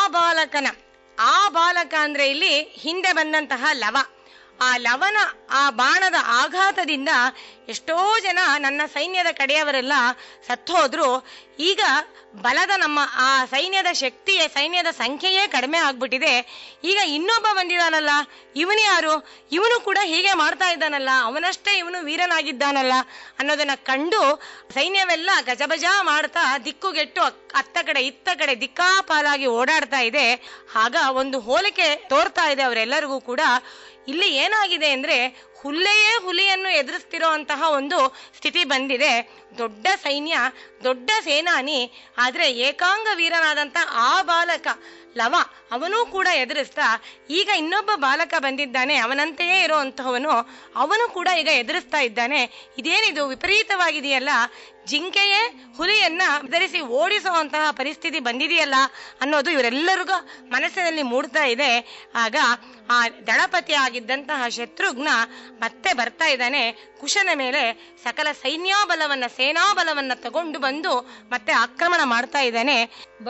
ಬಾಲಕನ, ಆ ಬಾಲಕ ಅಂದ್ರೆ ಇಲ್ಲಿ ಹಿಂದೆ ಬಂದಂತಹ ಲವ, ಆ ಲವನ ಆ ಬಾಣದ ಆಘಾತದಿಂದ ಎಷ್ಟೋ ಜನ ನನ್ನ ಸೈನ್ಯದ ಕಡೆಯವರೆಲ್ಲ ಸತ್ತೋದ್ರು. ಈಗ ಬಲದ ನಮ್ಮ ಆ ಸೈನ್ಯದ ಶಕ್ತಿಯೇ, ಸೈನ್ಯದ ಸಂಖ್ಯೆಯೇ ಕಡಿಮೆ ಆಗ್ಬಿಟ್ಟಿದೆ. ಈಗ ಇನ್ನೊಬ್ಬ ಬಂದಿದಾನಲ್ಲ, ಇವನು ಯಾರು? ಇವನು ಕೂಡ ಹೀಗೆ ಮಾಡ್ತಾ ಇದ್ದಾನಲ್ಲ, ಅವನಷ್ಟೇ ಇವನು ವೀರನಾಗಿದ್ದಾನಲ್ಲ ಅನ್ನೋದನ್ನ ಕಂಡು ಸೈನ್ಯವೆಲ್ಲ ಗಜಬಜ ಮಾಡ್ತಾ ದಿಕ್ಕುಗೆಟ್ಟು ಅತ್ತ ಕಡೆ ಇತ್ತ ಕಡೆ ದಿಕ್ಕಾಪಾಲಾಗಿ ಓಡಾಡ್ತಾ ಇದೆ. ಆಗ ಒಂದು ಹೋಲಿಕೆ ತೋರ್ತಾ ಇದೆ ಅವರೆಲ್ಲರಿಗೂ ಕೂಡ. ಇಲ್ಲಿ ಏನಾಗಿದೆ ಅಂದ್ರೆ ಹುಲ್ಲೆಯೇ ಹುಲಿಯನ್ನು ಎದುರಿಸ್ತಿರೋ ಅಂತಹ ಒಂದು ಸ್ಥಿತಿ ಬಂದಿದೆ. ದೊಡ್ಡ ಸೈನ್ಯ, ದೊಡ್ಡ ಸೇನಾನಿ, ಆದ್ರೆ ಏಕಾಂಗ ವೀರನಾದಂತ ಆ ಬಾಲಕ ಲವ ಅವನೂ ಕೂಡ ಎದುರಿಸ್ತಾ, ಈಗ ಇನ್ನೊಬ್ಬ ಬಾಲಕ ಬಂದಿದ್ದಾನೆ, ಅವನಂತೆಯೇ ಇರುವಂತಹವನು, ಅವನು ಕೂಡ ಈಗ ಎದುರಿಸ್ತಾ ಇದ್ದಾನೆ. ಇದೇನಿದು ವಿಪರೀತವಾಗಿದೆಯಲ್ಲ, ಜಿಂಕೆಯೇ ಹುಲಿಯನ್ನ ಧರಿಸಿ ಓಡಿಸುವಂತಹ ಪರಿಸ್ಥಿತಿ ಬಂದಿದೆಯಲ್ಲ ಅನ್ನೋದು ಇವರೆಲ್ಲರಿಗೂ ಮನಸ್ಸಿನಲ್ಲಿ ಮೂಡ್ತಾ ಇದೆ. ಆಗ ಆ ದಳಪತಿ ಆಗಿದ್ದಂತಹ ಶತ್ರುಘ್ನ ಮತ್ತೆ ಬರ್ತಾ ಇದ್ದಾನೆ. ಕುಶನ ಮೇಲೆ ಸಕಲ ಸೈನ್ಯಾಬಲವನ್ನ, ಸೇನಾಬಲವನ್ನ ತಗೊಂಡು ಬಂದು ಮತ್ತೆ ಆಕ್ರಮಣ ಮಾಡ್ತಾ ಇದ್ದಾನೆ.